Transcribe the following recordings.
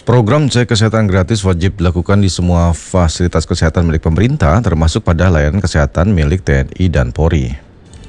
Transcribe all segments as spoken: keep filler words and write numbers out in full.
Program cek kesehatan gratis wajib dilakukan di semua fasilitas kesehatan milik pemerintah, termasuk pada layanan kesehatan milik T N I dan Polri.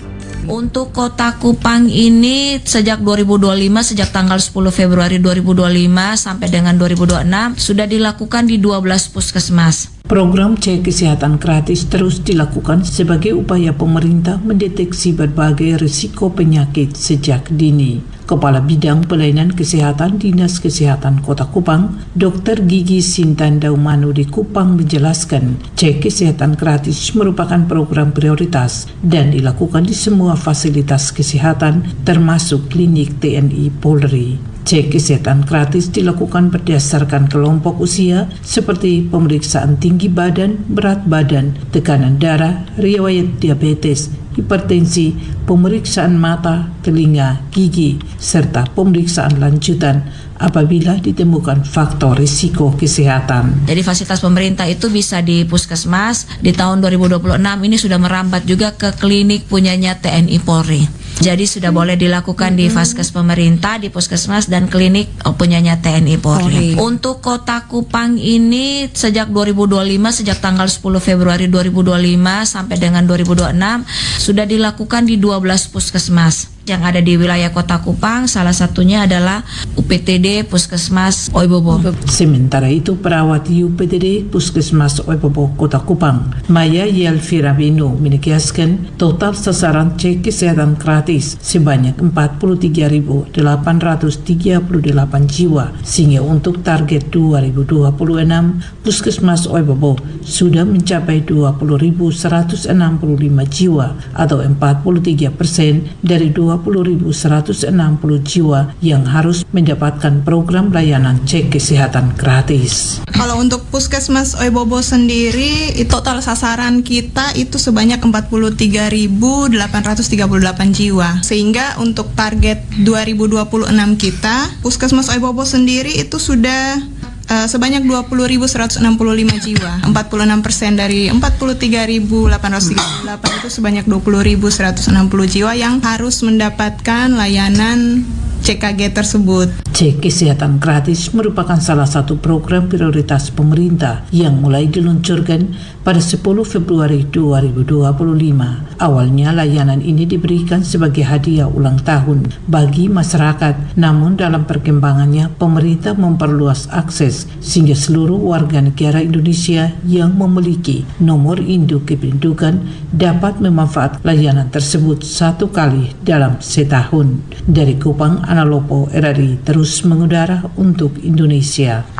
Untuk Kota Kupang ini sejak dua ribu dua puluh lima, sejak tanggal sepuluh Februari dua ribu dua puluh lima sampai dengan dua ribu dua puluh enam sudah dilakukan di dua belas puskesmas. Program cek kesehatan gratis terus dilakukan sebagai upaya pemerintah mendeteksi berbagai risiko penyakit sejak dini. Kepala Bidang Pelayanan Kesehatan Dinas Kesehatan Kota Kupang, Dokter Gigi Sintan Daumanu di Kupang menjelaskan, cek kesehatan gratis merupakan program prioritas dan dilakukan di semua fasilitas kesehatan termasuk klinik T N I Polri. Cek kesehatan gratis dilakukan berdasarkan kelompok usia seperti pemeriksaan tinggi badan, berat badan, tekanan darah, riwayat diabetes, hipertensi, pemeriksaan mata, telinga, gigi, serta pemeriksaan lanjutan apabila ditemukan faktor risiko kesehatan. Jadi fasilitas pemerintah itu bisa di puskesmas. Di tahun dua ribu dua puluh enam ini sudah merambat juga ke klinik punyanya T N I Polri. Jadi sudah boleh dilakukan di vaskes pemerintah, di puskesmas dan klinik punyanya T N I Polri. Untuk Kota Kupang ini sejak dua ribu dua puluh lima, sejak tanggal sepuluh Februari dua ribu dua puluh lima sampai dengan dua ribu dua puluh enam sudah dilakukan di dua belas puskesmas yang ada di wilayah Kota Kupang. Salah satunya adalah U P T D Puskesmas Oibobo. Sementara itu perawat U P T D Puskesmas Oibobo Kota Kupang, Maya Yelvira Bino, menegaskan total sasaran cek kesehatan gratis sebanyak empat puluh tiga ribu delapan ratus tiga puluh delapan jiwa, sehingga untuk target dua ribu dua puluh enam Puskesmas Oibobo sudah mencapai dua puluh ribu seratus enam puluh lima jiwa atau empat puluh tiga persen dari dua puluh ribu seratus enam puluh jiwa yang harus mendapatkan program layanan cek kesehatan gratis. Kalau untuk Puskesmas Oibobo sendiri, total sasaran kita itu sebanyak empat puluh tiga ribu delapan ratus tiga puluh delapan jiwa. Sehingga untuk target dua ribu dua puluh enam kita, Puskesmas Oibobo sendiri itu sudah Uh, sebanyak dua puluh ribu seratus enam puluh lima jiwa. Empat puluh enam persen dari empat puluh tiga ribu delapan ratus tiga puluh delapan itu sebanyak dua puluh ribu seratus enam puluh jiwa yang harus mendapatkan layanan C K G tersebut. Cek kesehatan gratis merupakan salah satu program prioritas pemerintah yang mulai diluncurkan pada sepuluh Februari dua ribu dua puluh lima. Awalnya layanan ini diberikan sebagai hadiah ulang tahun bagi masyarakat, namun dalam perkembangannya pemerintah memperluas akses sehingga seluruh warga negara Indonesia yang memiliki nomor induk kependudukan dapat memanfaatkan layanan tersebut satu kali dalam setahun. Dari Kupang, Analopo R R I terus mengudara untuk Indonesia.